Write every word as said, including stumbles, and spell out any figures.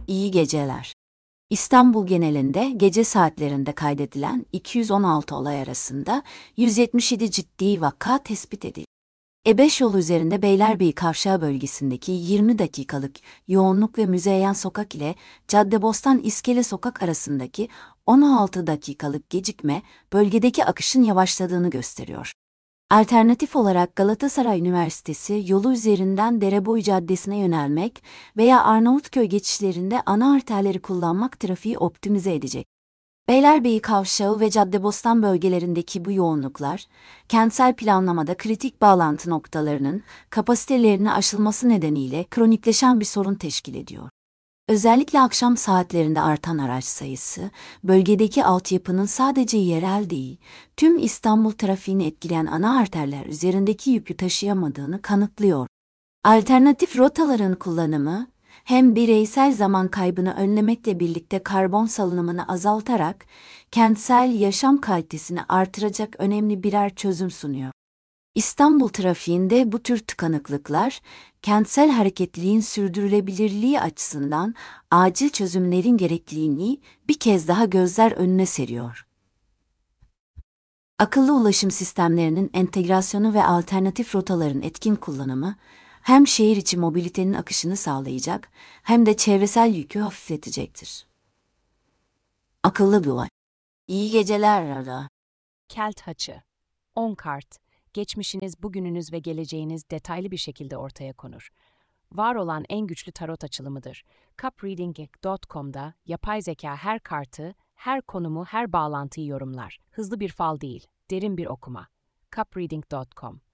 İyi geceler. İstanbul genelinde gece saatlerinde kaydedilen iki yüz on altı olay arasında yüz yetmiş yedi ciddi vaka tespit edildi. E beş yolu üzerinde Beylerbeyi Kavşağı bölgesindeki yirmi dakikalık yoğunluk ve Müzeyyen Sokak ile Caddebostan İskele Sokak arasındaki on altı dakikalık gecikme bölgedeki akışın yavaşladığını gösteriyor. Alternatif olarak Galatasaray Üniversitesi yolu üzerinden Dereboyu Caddesi'ne yönelmek veya Arnavutköy geçişlerinde ana arterleri kullanmak trafiği optimize edecek. Beylerbeyi Kavşağı ve Caddebostan bölgelerindeki bu yoğunluklar, kentsel planlamada kritik bağlantı noktalarının kapasitelerinin aşılması nedeniyle kronikleşen bir sorun teşkil ediyor. Özellikle akşam saatlerinde artan araç sayısı, bölgedeki altyapının sadece yerel değil, tüm İstanbul trafiğini etkileyen ana arterler üzerindeki yükü taşıyamadığını kanıtlıyor. Alternatif rotaların kullanımı, hem bireysel zaman kaybını önlemekle birlikte karbon salınımını azaltarak, kentsel yaşam kalitesini artıracak önemli birer çözüm sunuyor. İstanbul trafiğinde bu tür tıkanıklıklar, kentsel hareketliliğin sürdürülebilirliği açısından acil çözümlerin gerekliliğini bir kez daha gözler önüne seriyor. Akıllı ulaşım sistemlerinin entegrasyonu ve alternatif rotaların etkin kullanımı, hem şehir içi mobilitenin akışını sağlayacak, hem de çevresel yükü hafifletecektir. Akıllı duvar. İyi geceler Rada. Kelt haçı. on kart. Geçmişiniz, bugününüz ve geleceğiniz detaylı bir şekilde ortaya konur. Var olan en güçlü tarot açılımıdır. cup reading nokta com'da yapay zeka her kartı, her konumu, her bağlantıyı yorumlar. Hızlı bir fal değil, derin bir okuma. cup reading nokta com